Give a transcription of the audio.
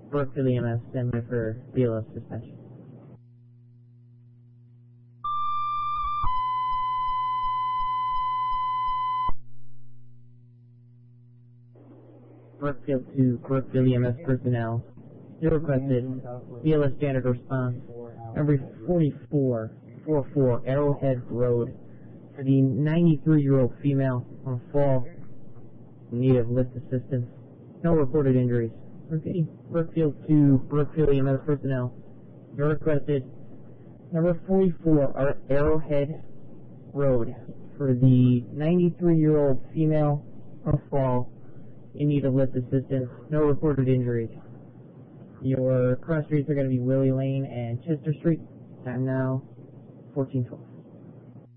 Brookfield EMS, stand by for BLS dispatch. Brookfield to Brookfield EMS personnel. You requested BLS standard response number 4444 Arrowhead Road for the 93-year-old female on fall in need of lift assistance. No reported injuries. Repeating, Brookfield to Brookfield EMS personnel. You requested number 44 Arrowhead Road for the 93-year-old female on fall in need of lift assistance. No reported injuries. Your cross streets are going to be Willie Lane and Chester Street. Time now, 14:12.